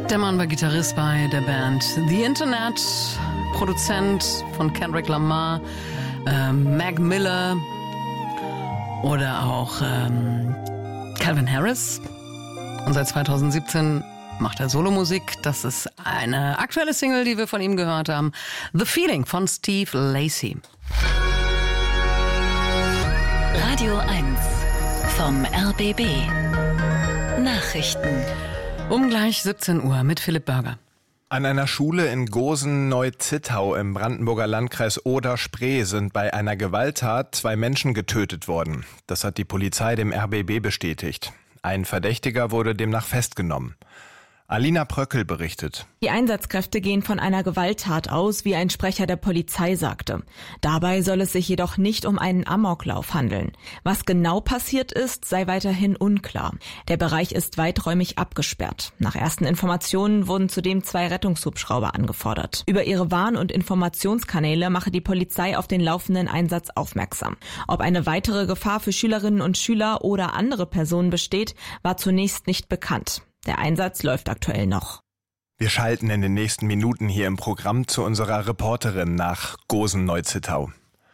Der Mann war Gitarrist bei der Band The Internet, Produzent von Kendrick Lamar, Mac Miller oder auch Calvin Harris. Und seit 2017 macht er Solomusik. Das ist eine aktuelle Single, die wir von ihm gehört haben. The Feeling von Steve Lacy. Radio 1 vom RBB. Nachrichten. Um gleich 17 Uhr mit Philipp Börger. An einer Schule in Gosen-Neu-Zittau im Brandenburger Landkreis Oder-Spree sind bei einer Gewalttat 2 Menschen getötet worden. Das hat die Polizei dem RBB bestätigt. Ein Verdächtiger wurde demnach festgenommen. Alina Pröckel berichtet. Die Einsatzkräfte gehen von einer Gewalttat aus, wie ein Sprecher der Polizei sagte. Dabei soll es sich jedoch nicht um einen Amoklauf handeln. Was genau passiert ist, sei weiterhin unklar. Der Bereich ist weiträumig abgesperrt. Nach ersten Informationen wurden zudem 2 Rettungshubschrauber angefordert. Über ihre Warn- und Informationskanäle mache die Polizei auf den laufenden Einsatz aufmerksam. Ob eine weitere Gefahr für Schülerinnen und Schüler oder andere Personen besteht, war zunächst nicht bekannt. Der Einsatz läuft aktuell noch. Wir schalten in den nächsten Minuten hier im Programm zu unserer Reporterin nach Gosen-Neu-Zittau.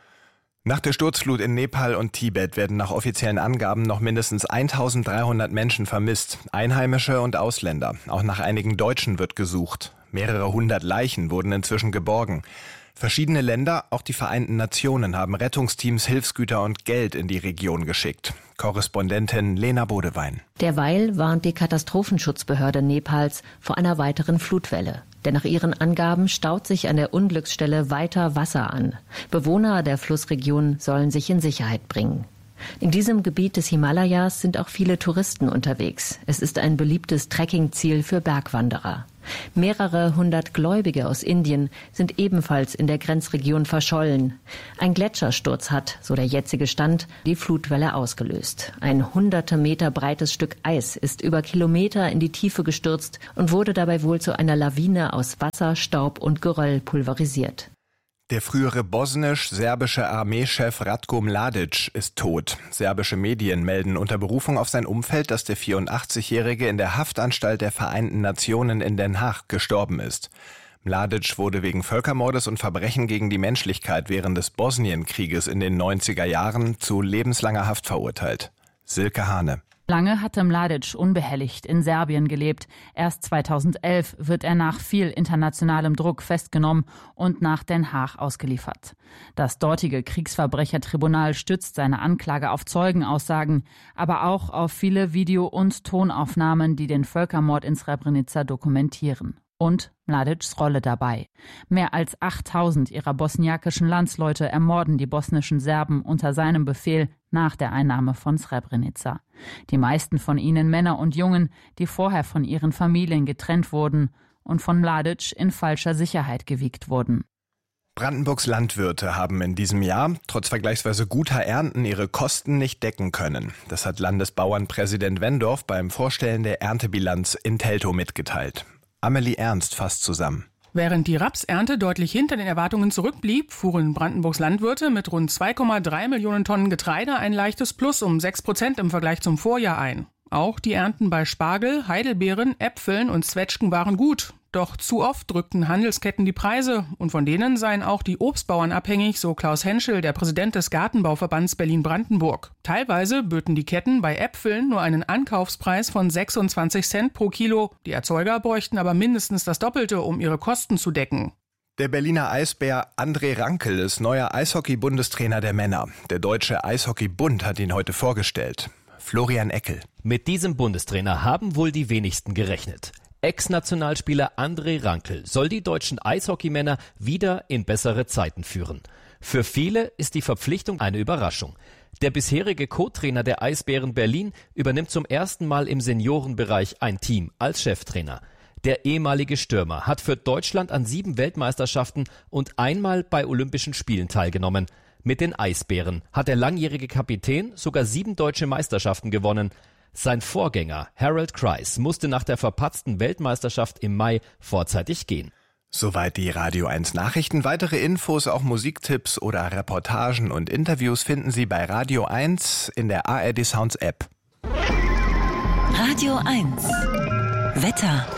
Nach der Sturzflut in Nepal und Tibet werden nach offiziellen Angaben noch mindestens 1300 Menschen vermisst, Einheimische und Ausländer. Auch nach einigen Deutschen wird gesucht. Mehrere hundert Leichen wurden inzwischen geborgen. Verschiedene Länder, auch die Vereinten Nationen, haben Rettungsteams, Hilfsgüter und Geld in die Region geschickt. Korrespondentin Lena Bodewein. Derweil warnt die Katastrophenschutzbehörde Nepals vor einer weiteren Flutwelle. Denn nach ihren Angaben staut sich an der Unglücksstelle weiter Wasser an. Bewohner der Flussregion sollen sich in Sicherheit bringen. In diesem Gebiet des Himalayas sind auch viele Touristen unterwegs. Es ist ein beliebtes Trekkingziel für Bergwanderer. Mehrere hundert Gläubige aus Indien sind ebenfalls in der Grenzregion verschollen. Ein Gletschersturz hat, so der jetzige Stand, die Flutwelle ausgelöst. Ein hunderte Meter breites Stück Eis ist über Kilometer in die Tiefe gestürzt und wurde dabei wohl zu einer Lawine aus Wasser, Staub und Geröll pulverisiert. Der frühere bosnisch-serbische Armeechef Ratko Mladic ist tot. Serbische Medien melden unter Berufung auf sein Umfeld, dass der 84-Jährige in der Haftanstalt der Vereinten Nationen in Den Haag gestorben ist. Mladic wurde wegen Völkermordes und Verbrechen gegen die Menschlichkeit während des Bosnienkrieges in den 90er Jahren zu lebenslanger Haft verurteilt. Silke Hane. Lange hatte Mladic unbehelligt in Serbien gelebt. Erst 2011 wird er nach viel internationalem Druck festgenommen und nach Den Haag ausgeliefert. Das dortige Kriegsverbrechertribunal stützt seine Anklage auf Zeugenaussagen, aber auch auf viele Video- und Tonaufnahmen, die den Völkermord in Srebrenica dokumentieren. Und Mladics Rolle dabei. Mehr als 8000 ihrer bosniakischen Landsleute ermorden die bosnischen Serben unter seinem Befehl nach der Einnahme von Srebrenica. Die meisten von ihnen Männer und Jungen, die vorher von ihren Familien getrennt wurden und von Mladic in falscher Sicherheit gewiegt wurden. Brandenburgs Landwirte haben in diesem Jahr trotz vergleichsweise guter Ernten ihre Kosten nicht decken können. Das hat Landesbauernpräsident Wendorf beim Vorstellen der Erntebilanz in Teltow mitgeteilt. Amelie Ernst fasst zusammen. Während die Rapsernte deutlich hinter den Erwartungen zurückblieb, fuhren Brandenburgs Landwirte mit rund 2,3 Millionen Tonnen Getreide ein leichtes Plus um 6% im Vergleich zum Vorjahr ein. Auch die Ernten bei Spargel, Heidelbeeren, Äpfeln und Zwetschgen waren gut. Doch zu oft drückten Handelsketten die Preise und von denen seien auch die Obstbauern abhängig, so Klaus Henschel, der Präsident des Gartenbauverbands Berlin-Brandenburg. Teilweise böten die Ketten bei Äpfeln nur einen Ankaufspreis von 26 Cent pro Kilo. Die Erzeuger bräuchten aber mindestens das Doppelte, um ihre Kosten zu decken. Der Berliner Eisbär André Rankel ist neuer Eishockey-Bundestrainer der Männer. Der Deutsche Eishockey-Bund hat ihn heute vorgestellt. Florian Eckel. Mit diesem Bundestrainer haben wohl die wenigsten gerechnet. Ex-Nationalspieler André Rankel soll die deutschen Eishockeymänner wieder in bessere Zeiten führen. Für viele ist die Verpflichtung eine Überraschung. Der bisherige Co-Trainer der Eisbären Berlin übernimmt zum ersten Mal im Seniorenbereich ein Team als Cheftrainer. Der ehemalige Stürmer hat für Deutschland an 7 Weltmeisterschaften und einmal bei Olympischen Spielen teilgenommen. Mit den Eisbären hat der langjährige Kapitän sogar 7 deutsche Meisterschaften gewonnen. Sein Vorgänger Harold Kreis musste nach der verpatzten Weltmeisterschaft im Mai vorzeitig gehen. Soweit die Radio 1 Nachrichten. Weitere Infos, auch Musiktipps oder Reportagen und Interviews finden Sie bei Radio 1 in der ARD Sounds App. Radio 1 Wetter.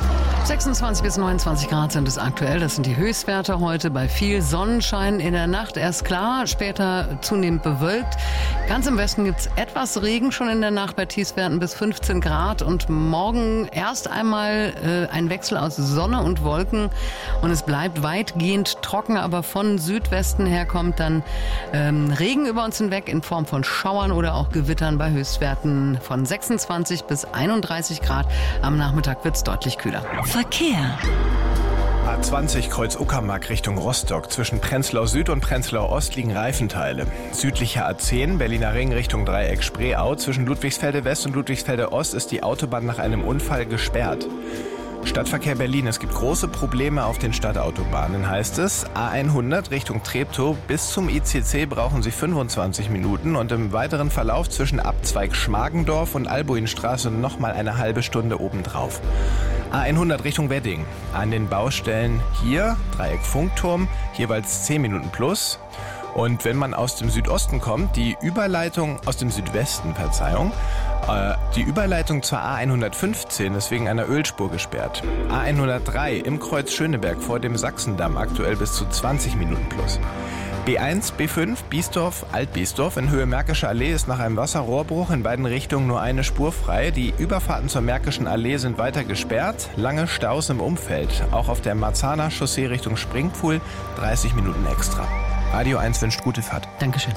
26 bis 29 Grad sind es aktuell. Das sind die Höchstwerte heute bei viel Sonnenschein in der Nacht. Erst klar, später zunehmend bewölkt. Ganz im Westen gibt es etwas Regen schon in der Nacht bei Tiefstwerten bis 15 Grad. Und morgen erst einmal ein Wechsel aus Sonne und Wolken. Und es bleibt weitgehend trocken, aber von Südwesten her kommt dann Regen über uns hinweg in Form von Schauern oder auch Gewittern bei Höchstwerten von 26 bis 31 Grad. Am Nachmittag wird es deutlich kühler. Verkehr. A20 Kreuz Uckermark Richtung Rostock. Zwischen Prenzlau Süd und Prenzlau Ost liegen Reifenteile. Südlicher A10 Berliner Ring Richtung Dreieck Spreeau. Zwischen Ludwigsfelde West und Ludwigsfelde Ost ist die Autobahn nach einem Unfall gesperrt. Stadtverkehr Berlin. Es gibt große Probleme auf den Stadtautobahnen, heißt es. A100 Richtung Treptow. Bis zum ICC brauchen Sie 25 Minuten und im weiteren Verlauf zwischen Abzweig Schmargendorf und Albuinstraße nochmal eine halbe Stunde obendrauf. A100 Richtung Wedding. An den Baustellen hier, Dreieck Funkturm, jeweils 10 Minuten plus. Und wenn man aus dem Südosten kommt, die Überleitung aus dem Südwesten, die Überleitung zur A115 ist wegen einer Ölspur gesperrt. A103 im Kreuz Schöneberg vor dem Sachsendamm aktuell bis zu 20 Minuten plus. B1, B5, Biesdorf, Altbiesdorf in Höhe Märkische Allee ist nach einem Wasserrohrbruch in beiden Richtungen nur eine Spur frei. Die Überfahrten zur Märkischen Allee sind weiter gesperrt. Lange Staus im Umfeld. Auch auf der Marzahner Chaussee Richtung Springpfuhl 30 Minuten extra. Radio 1 wünscht gute Fahrt. Dankeschön.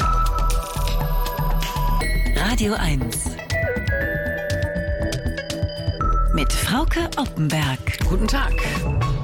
Radio 1 mit Frauke Oppenberg. Guten Tag.